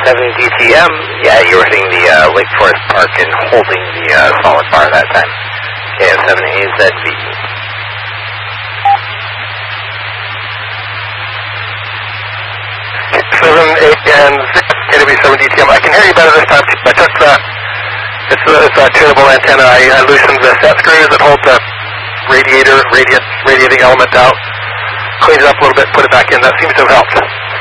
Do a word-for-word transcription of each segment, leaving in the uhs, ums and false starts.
seven D T M, yeah, you were hitting the uh, Lake Forest Park and holding the uh, solid bar that time. K F seven A Z V. seven A and K W seven D T M. I can hear you better this time. I took the, it's a, it's a tunable antenna. I, I loosened the set screws that hold the radiator, radiate, radiating element out. Cleaned it up a little bit, put it back in. That seems to have helped.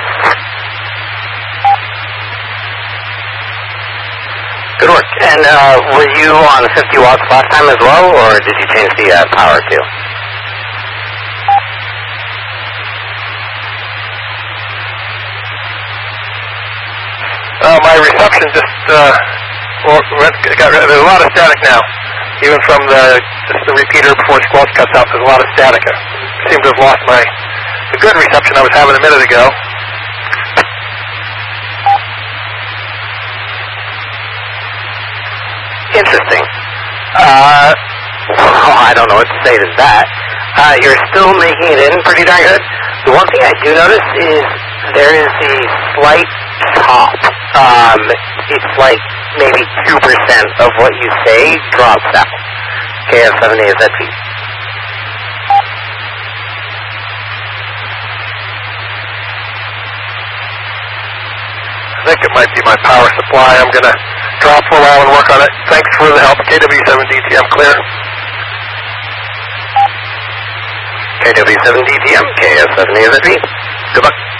Good work. And uh, were you on fifty watts last time as well, or did you change the uh, power too? Uh, my reception just, uh, well, got, there's a lot of static now. Even from the, just the repeater before squelch cuts out, there's a lot of static. I seem to have lost my, the good reception I was having a minute ago. Interesting. Uh, well, I don't know what to say to that. Uh, you're still making it in pretty darn good. The one thing I do notice is there is a slight top. Um, it's like maybe two percent of what you say drops out. K F seven A Z V. I think it might be my power supply. I'm going to drop for a while and work on it. Thanks for the help. K W seven D T M clear. K W seven D T M, K F seven A Z V. Good luck.